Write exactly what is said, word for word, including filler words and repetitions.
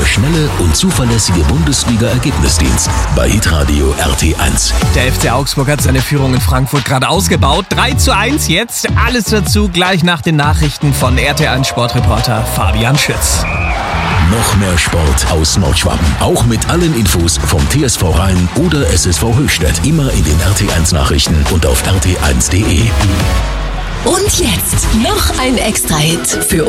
Der schnelle und zuverlässige Bundesliga-Ergebnisdienst bei Hitradio R T eins. Der F C Augsburg hat seine Führung in Frankfurt gerade ausgebaut. drei zu eins jetzt. Alles dazu gleich nach den Nachrichten von R T eins Sportreporter Fabian Schütz. Noch mehr Sport aus Nordschwaben. Auch mit allen Infos vom T S V Rhein oder S S V Höchstädt. Immer in den R T eins Nachrichten und auf R T eins punkt de. Und jetzt noch ein Extra-Hit für